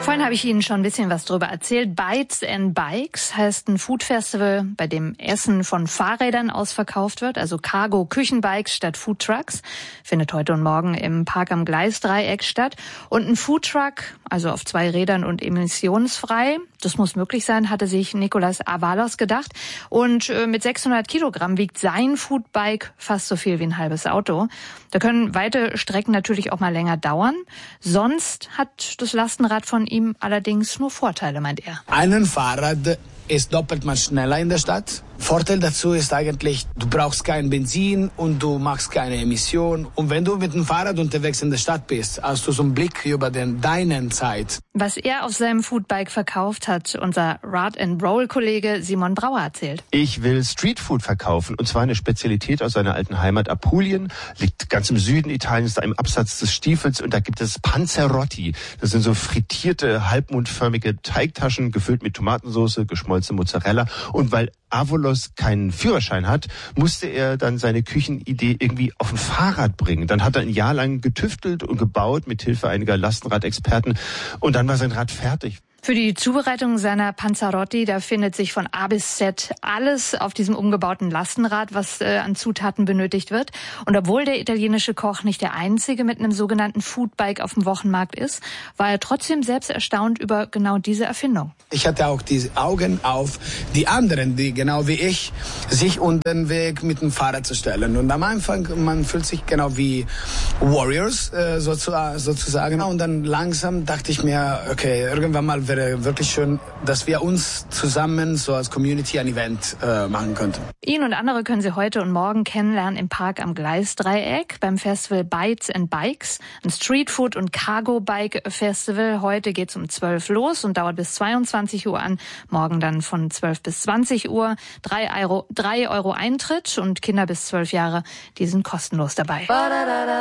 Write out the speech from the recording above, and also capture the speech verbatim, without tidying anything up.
Vorhin habe ich Ihnen schon ein bisschen was drüber erzählt. Bites and Bikes heißt ein Food-Festival, bei dem Essen von Fahrrädern aus verkauft wird, also Cargo-Küchenbikes statt Foodtrucks. Findet heute und morgen im Park am Gleisdreieck statt. Und ein Foodtruck, also auf zwei Rädern und emissionsfrei, das muss möglich sein, hatte sich Nicolas Avalos gedacht. Und mit sechshundert Kilogramm wiegt sein Foodbike fast so viel wie ein halbes Auto. Da können weite Strecken natürlich auch mal länger dauern. Sonst hat das Lastenrad von ihm allerdings nur Vorteile, meint er. Ein Fahrrad ist doppelt mal schneller in der Stadt. Vorteil dazu ist eigentlich, du brauchst kein Benzin und du machst keine Emission. Und wenn du mit dem Fahrrad unterwegs in der Stadt bist, hast du so einen Blick über den deinen Zeit. Was er auf seinem Foodbike verkauft hat, unser Rad-and-Roll-Kollege Simon Brauer erzählt. Ich will Streetfood verkaufen, und zwar eine Spezialität aus seiner alten Heimat Apulien. Liegt ganz im Süden Italiens, da im Absatz des Stiefels, und da gibt es Panzerotti. Das sind so frittierte, halbmondförmige Teigtaschen, gefüllt mit Tomatensauce, geschmolzene Mozzarella. Und weil Avalos keinen Führerschein hat, musste er dann seine Küchenidee irgendwie auf ein Fahrrad bringen. Dann hat er ein Jahr lang getüftelt und gebaut mit Hilfe einiger Lastenradexperten, und dann war sein Rad fertig. Für die Zubereitung seiner Panzerotti, da findet sich von A bis Z alles auf diesem umgebauten Lastenrad, was äh, an Zutaten benötigt wird. Und obwohl der italienische Koch nicht der einzige mit einem sogenannten Foodbike auf dem Wochenmarkt ist, war er trotzdem selbst erstaunt über genau diese Erfindung. Ich hatte auch die Augen auf die anderen, die genau wie ich sich unter den Weg mit dem Fahrrad zu stellen. Und am Anfang, man fühlt sich genau wie Warriors äh, sozusagen. Und dann langsam dachte ich mir, okay, irgendwann mal wäre wirklich schön, dass wir uns zusammen so als Community ein Event äh, machen könnten. Ihn und andere können Sie heute und morgen kennenlernen im Park am Gleisdreieck beim Festival Bites and Bikes, ein Streetfood- und Cargo-Bike-Festival. Heute geht's um zwölf los und dauert bis zweiundzwanzig Uhr an. Morgen dann von zwölf bis zwanzig Uhr. Drei Euro, drei Euro Eintritt, und Kinder bis zwölf Jahre, die sind kostenlos dabei.